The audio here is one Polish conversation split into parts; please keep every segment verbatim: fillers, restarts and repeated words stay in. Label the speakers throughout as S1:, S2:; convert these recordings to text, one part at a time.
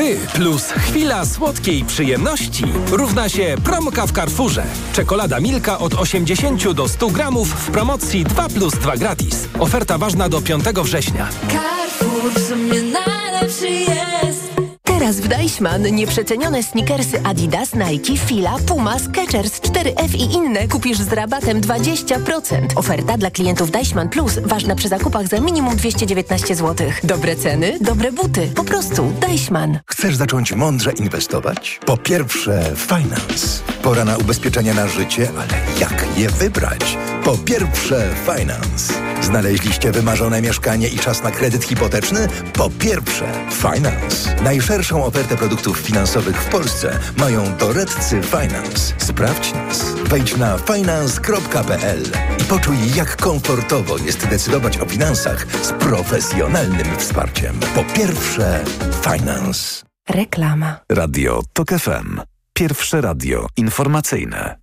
S1: Ty plus chwila słodkiej przyjemności równa się promka w Carrefourze. Czekolada Milka od osiemdziesiąt do stu gramów w promocji dwa plus dwa gratis. Oferta ważna do piątego września.
S2: Carrefour w sumie najlepszy jest.
S3: Teraz w Deichmann nieprzecenione sneakersy Adidas, Nike, Fila, Puma, Skechers, cztery F i inne kupisz z rabatem dwadzieścia procent. Oferta dla klientów Deichmann Plus ważna przy zakupach za minimum dwieście dziewiętnaście złotych. Dobre ceny, dobre buty. Po prostu Deichmann.
S4: Chcesz zacząć mądrze inwestować? Po pierwsze Finance. Pora na ubezpieczenia na życie, ale jak je wybrać? Po pierwsze Finance. Znaleźliście wymarzone mieszkanie i czas na kredyt hipoteczny? Po pierwsze Finance. Najszerszą ofertę produktów finansowych w Polsce mają doradcy Finance. Sprawdź nas. Wejdź na finance kropka p l i poczuj, jak komfortowo jest decydować o finansach z profesjonalnym wsparciem. Po pierwsze Finance.
S3: Reklama.
S5: Radio Tok F M. Pierwsze radio informacyjne.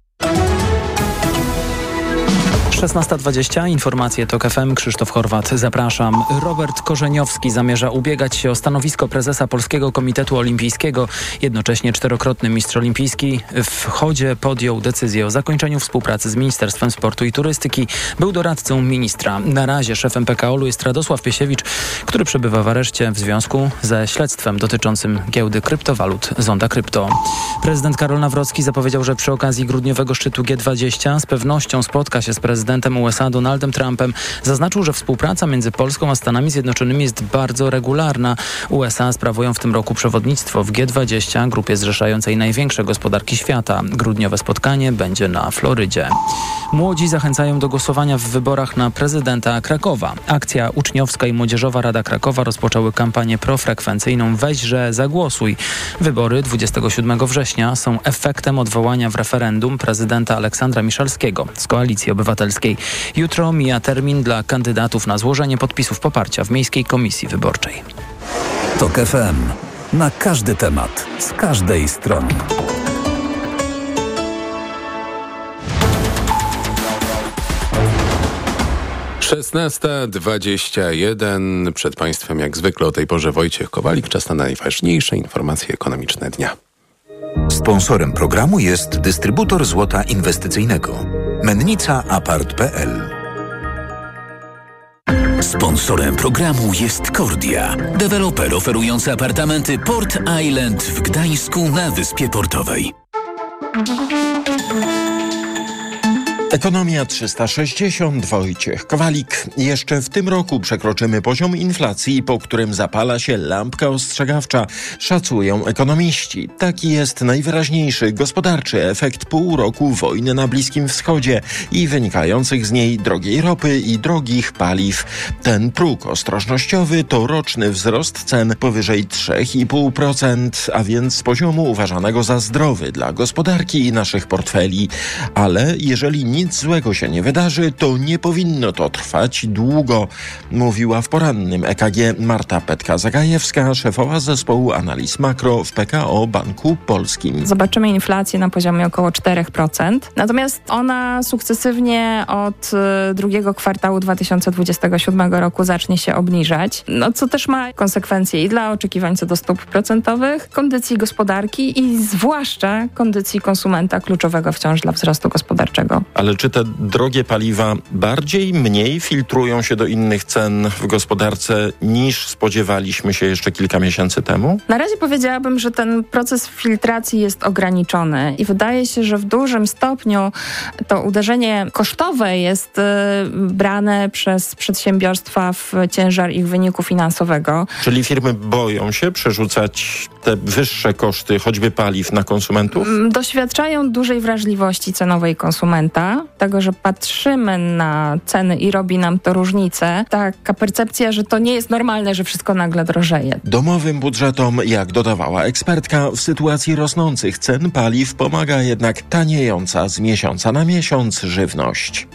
S6: szesnasta dwadzieścia, informacje TOK F M, Krzysztof Horwat, zapraszam. Robert Korzeniowski zamierza ubiegać się o stanowisko prezesa Polskiego Komitetu Olimpijskiego. Jednocześnie czterokrotny mistrz olimpijski w chodzie podjął decyzję o zakończeniu współpracy z Ministerstwem Sportu i Turystyki. Był doradcą ministra. Na razie szefem P K O L u jest Radosław Piesiewicz, który przebywa w areszcie w związku ze śledztwem dotyczącym giełdy kryptowalut Zonda Krypto. Prezydent Karol Nawrocki zapowiedział, że przy okazji grudniowego szczytu G dwadzieścia z pewnością spotka się z prezydentem U S A Donaldem Trumpem. Zaznaczył, że współpraca między Polską a Stanami Zjednoczonymi jest bardzo regularna. U S A sprawują w tym roku przewodnictwo w G dwadzieścia, grupie zrzeszającej największe gospodarki świata. Grudniowe spotkanie będzie na Florydzie. Młodzi zachęcają do głosowania w wyborach na prezydenta Krakowa. Akcja uczniowska i Młodzieżowa Rada Krakowa rozpoczęły kampanię profrekwencyjną Weźże, zagłosuj. Wybory dwudziestego siódmego września są efektem odwołania w referendum prezydenta Aleksandra Miszalskiego z Koalicji Obywatelskiej. Jutro mija termin dla kandydatów na złożenie podpisów poparcia w Miejskiej Komisji Wyborczej.
S5: Tok F M. Na każdy temat, z każdej strony.
S7: szesnasta dwadzieścia jeden. Przed Państwem jak zwykle o tej porze Wojciech Kowalik. Czas na najważniejsze informacje ekonomiczne dnia.
S8: Sponsorem programu jest dystrybutor złota inwestycyjnego Mennica Apart kropka p l.
S9: Sponsorem programu jest Kordia, deweloper oferujący apartamenty Port Island w Gdańsku na Wyspie Portowej.
S10: Ekonomia trzysta sześćdziesiąt, Wojciech Kowalik. Jeszcze w tym roku przekroczymy poziom inflacji, po którym zapala się lampka ostrzegawcza, szacują ekonomiści. Taki jest najwyraźniejszy gospodarczy efekt pół roku wojny na Bliskim Wschodzie i wynikających z niej drogiej ropy i drogich paliw. Ten próg ostrożnościowy to roczny wzrost cen powyżej trzy i pół procent, a więc z poziomu uważanego za zdrowy dla gospodarki i naszych portfeli. Ale jeżeli nic Nic złego się nie wydarzy, to nie powinno to trwać długo, mówiła w porannym E K G Marta Petka-Zagajewska, szefowa zespołu analiz makro w P K O Banku Polskim.
S11: Zobaczymy inflację na poziomie około cztery procent, natomiast ona sukcesywnie od drugiego kwartału dwa tysiące dwudziestego siódmego roku zacznie się obniżać, no co też ma konsekwencje i dla oczekiwań co do stóp procentowych, kondycji gospodarki i zwłaszcza kondycji konsumenta kluczowego wciąż dla wzrostu gospodarczego.
S10: Ale czy te drogie paliwa bardziej, mniej filtrują się do innych cen w gospodarce niż spodziewaliśmy się jeszcze kilka miesięcy temu?
S11: Na razie powiedziałabym, że ten proces filtracji jest ograniczony i wydaje się, że w dużym stopniu to uderzenie kosztowe jest y, brane przez przedsiębiorstwa w ciężar ich wyniku finansowego.
S10: Czyli firmy boją się przerzucać te wyższe koszty, choćby paliw, na konsumentów?
S11: Doświadczają dużej wrażliwości cenowej konsumenta, tego, że patrzymy na ceny i robi nam to różnicę. Taka percepcja, że to nie jest normalne, że wszystko nagle drożeje.
S10: Domowym budżetom, jak dodawała ekspertka, w sytuacji rosnących cen paliw pomaga jednak taniejąca z miesiąca na miesiąc żywność.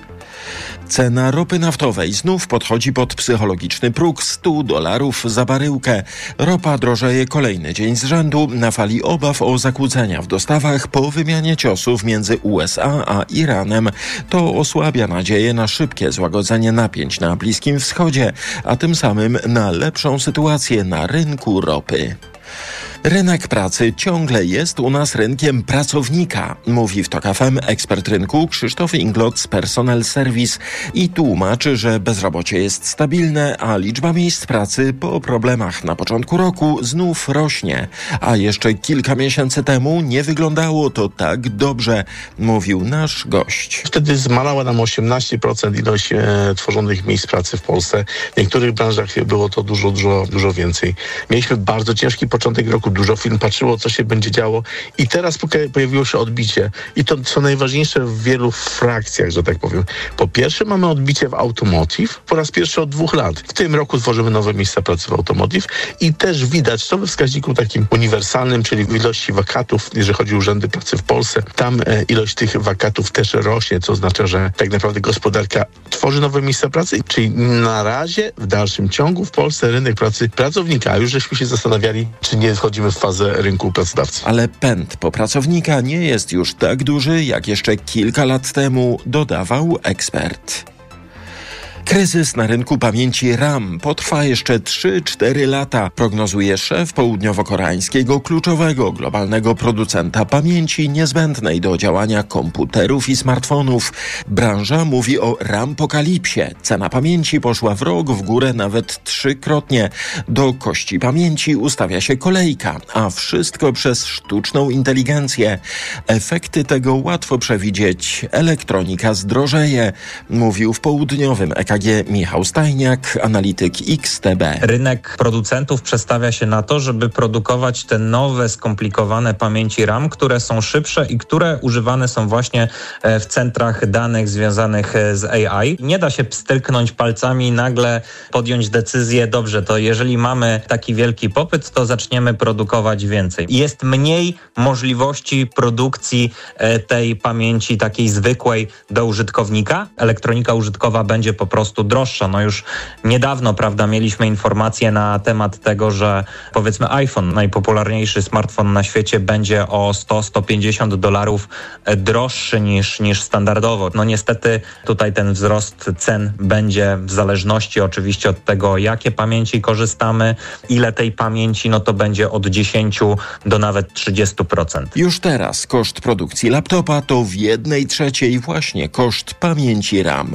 S10: Cena ropy naftowej znów podchodzi pod psychologiczny próg stu dolarów za baryłkę. Ropa drożeje kolejny dzień z rzędu na fali obaw o zakłócenia w dostawach po wymianie ciosów między U S A a Iranem. To osłabia nadzieję na szybkie złagodzenie napięć na Bliskim Wschodzie, a tym samym na lepszą sytuację na rynku ropy. Rynek pracy ciągle jest u nas rynkiem pracownika, mówi w Tok F M ekspert rynku Krzysztof Inglot z Personal Service i tłumaczy, że bezrobocie jest stabilne, a liczba miejsc pracy po problemach na początku roku znów rośnie. A jeszcze kilka miesięcy temu nie wyglądało to tak dobrze, mówił nasz gość.
S12: Wtedy zmalała nam osiemnaście procent ilość e, tworzonych miejsc pracy w Polsce. W niektórych branżach było to dużo, dużo, dużo więcej. Mieliśmy bardzo ciężki początek roku, dużo firm patrzyło, co się będzie działo i teraz pojawiło się odbicie. I to co najważniejsze w wielu frakcjach, że tak powiem. Po pierwsze mamy odbicie w automotive po raz pierwszy od dwóch lat. W tym roku tworzymy nowe miejsca pracy w automotive i też widać to we wskaźniku takim uniwersalnym, czyli w ilości wakatów, jeżeli chodzi o urzędy pracy w Polsce. Tam e, ilość tych wakatów też rośnie, co oznacza, że tak naprawdę gospodarka tworzy nowe miejsca pracy, czyli na razie w dalszym ciągu w Polsce rynek pracy pracownika, a już żeśmy się zastanawiali, czy nie wchodzimy w fazę rynku pracodawcy.
S10: Ale pęd po pracownika nie jest już tak duży, jak jeszcze kilka lat temu, dodawał ekspert. Kryzys na rynku pamięci RAM potrwa jeszcze trzy cztery lata, prognozuje szef południowo-koreańskiego kluczowego globalnego producenta pamięci niezbędnej do działania komputerów i smartfonów. Branża mówi o rampokalipsie. Cena pamięci poszła w rok w górę nawet trzykrotnie. Do kości pamięci ustawia się kolejka, a wszystko przez sztuczną inteligencję. Efekty tego łatwo przewidzieć. Elektronika zdrożeje, mówił w południowym E K G Michał Stajniak, analityk X T B.
S13: Rynek producentów przestawia się na to, żeby produkować te nowe, skomplikowane pamięci RAM, które są szybsze i które używane są właśnie w centrach danych związanych z A I. Nie da się pstryknąć palcami i nagle podjąć decyzję, dobrze, to jeżeli mamy taki wielki popyt, to zaczniemy produkować więcej. Jest mniej możliwości produkcji tej pamięci takiej zwykłej do użytkownika. Elektronika użytkowa będzie po prostu droższa. No już niedawno, prawda, mieliśmy informacje na temat tego, że powiedzmy iPhone, najpopularniejszy smartfon na świecie, będzie o sto do stu pięćdziesięciu dolarów droższy niż, niż standardowo. No niestety tutaj ten wzrost cen będzie w zależności oczywiście od tego, jakie pamięci korzystamy, ile tej pamięci, no to będzie od dziesięciu do nawet trzydziestu procent.
S10: Już teraz koszt produkcji laptopa to w jednej trzeciej właśnie koszt pamięci RAM.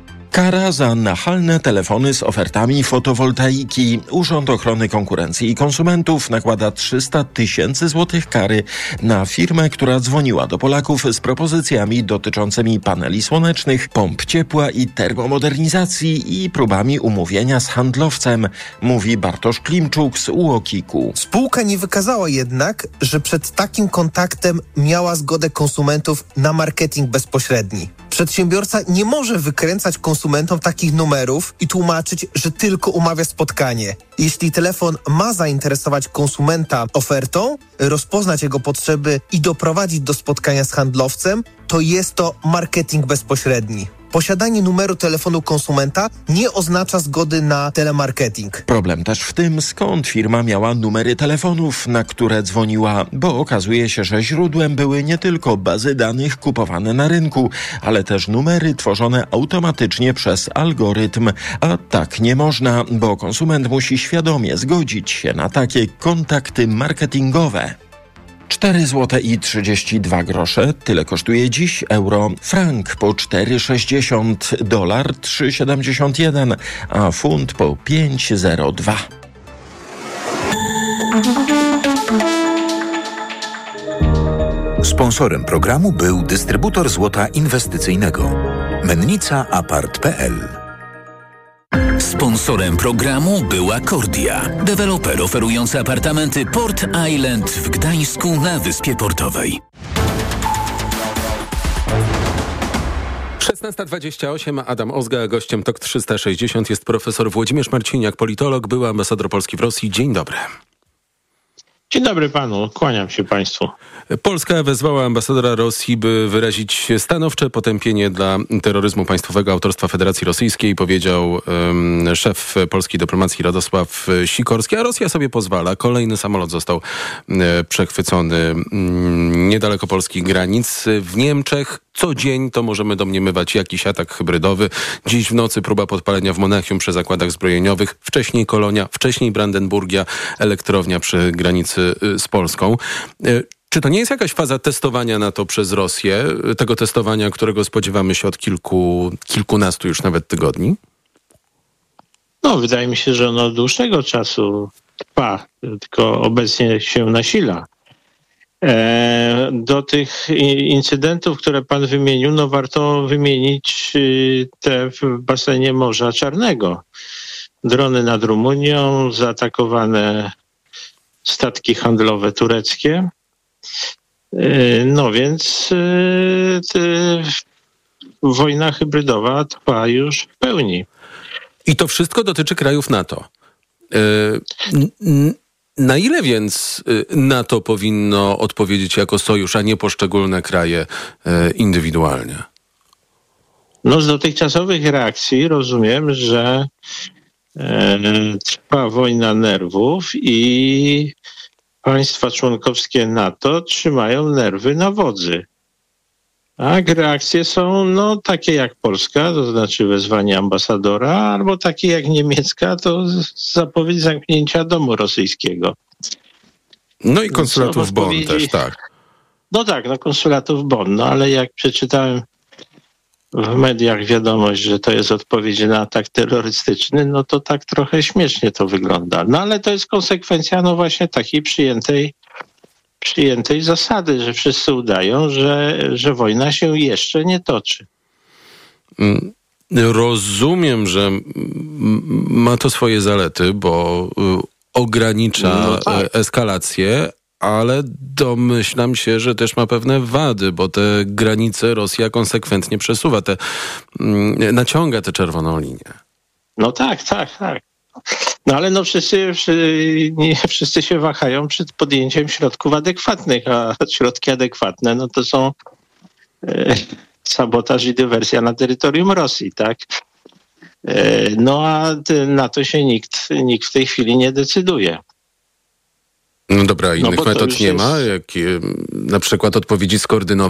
S10: Kara za nachalne telefony z ofertami fotowoltaiki. Urząd Ochrony Konkurencji i Konsumentów nakłada trzysta tysięcy złotych kary na firmę, która dzwoniła do Polaków z propozycjami dotyczącymi paneli słonecznych, pomp ciepła i termomodernizacji i próbami umówienia z handlowcem, mówi Bartosz Klimczuk z U O K I K-u.
S14: Spółka nie wykazała jednak, że przed takim kontaktem miała zgodę konsumentów na marketing bezpośredni. Przedsiębiorca nie może wykręcać konsumentom takich numerów i tłumaczyć, że tylko umawia spotkanie. Jeśli telefon ma zainteresować konsumenta ofertą, rozpoznać jego potrzeby i doprowadzić do spotkania z handlowcem, to jest to marketing bezpośredni. Posiadanie numeru telefonu konsumenta nie oznacza zgody na telemarketing.
S10: Problem też w tym, skąd firma miała numery telefonów, na które dzwoniła, bo okazuje się, że źródłem były nie tylko bazy danych kupowane na rynku, ale też numery tworzone automatycznie przez algorytm. A tak nie można, bo konsument musi świadomie zgodzić się na takie kontakty marketingowe. cztery złote i trzydzieści dwa grosze. Tyle kosztuje dziś euro. Frank po cztery sześćdziesiąt, dolar trzy siedemdziesiąt jeden, a funt po pięć zero dwa.
S8: Sponsorem programu był dystrybutor złota inwestycyjnego. Mennica Apart kropka p l.
S9: Sponsorem programu była Kordia, deweloper oferujący apartamenty Port Island w Gdańsku na Wyspie Portowej.
S7: szesnasta dwadzieścia osiem, Adam Ozga, gościem Tok trzysta sześćdziesiąt jest profesor Włodzimierz Marciniak, politolog, były ambasador Polski w Rosji. Dzień dobry.
S15: Dzień dobry panu, kłaniam się państwu.
S7: Polska wezwała ambasadora Rosji, by wyrazić stanowcze potępienie dla terroryzmu państwowego autorstwa Federacji Rosyjskiej, powiedział um, szef polskiej dyplomacji Radosław Sikorski, a Rosja sobie pozwala. Kolejny samolot został um, przechwycony um, niedaleko polskich granic. W Niemczech co dzień to możemy domniemywać jakiś atak hybrydowy. Dziś w nocy próba podpalenia w Monachium przy zakładach zbrojeniowych, wcześniej Kolonia, wcześniej Brandenburgia, elektrownia przy granicy granicy z Polską. Czy to nie jest jakaś faza testowania NATO przez Rosję? Tego testowania, którego spodziewamy się od kilku, kilkunastu już nawet tygodni?
S15: No, wydaje mi się, że ono od dłuższego czasu trwa, tylko obecnie się nasila. E, do tych incydentów, które pan wymienił, no warto wymienić te w basenie Morza Czarnego. Drony nad Rumunią, zaatakowane statki handlowe tureckie. E, no więc e, te, wojna hybrydowa trwa już w pełni.
S7: I to wszystko dotyczy krajów NATO. Na ile więc NATO powinno odpowiedzieć jako sojusz, a nie poszczególne kraje indywidualnie?
S15: No z dotychczasowych reakcji rozumiem, że trwa wojna nerwów i państwa członkowskie NATO trzymają nerwy na wodzy. Tak, reakcje są no takie jak Polska, to znaczy wezwanie ambasadora, albo takie jak niemiecka, to zapowiedź zamknięcia domu rosyjskiego.
S7: No i konsulatów Bonn też, tak.
S15: No tak, no konsulatów Bonn, no ale jak przeczytałem w mediach wiadomość, że to jest odpowiedź na atak terrorystyczny, no to tak trochę śmiesznie to wygląda. No ale to jest konsekwencja no właśnie takiej przyjętej przyjętej zasady, że wszyscy udają, że, że wojna się jeszcze nie toczy.
S7: Rozumiem, że ma to swoje zalety, bo ogranicza no tak. eskalację, ale domyślam się, że też ma pewne wady, bo te granice Rosja konsekwentnie przesuwa, te, naciąga tę czerwoną linię.
S15: No tak, tak, tak. No ale no wszyscy, nie wszyscy się wahają przed podjęciem środków adekwatnych, a środki adekwatne no to są e, sabotaż i dywersja na terytorium Rosji, tak? E, no a na to się nikt, nikt w tej chwili nie decyduje.
S7: No dobra, innych
S15: no
S7: metod nie
S15: jest...
S7: ma? Jak, na przykład odpowiedzi skoordynowanej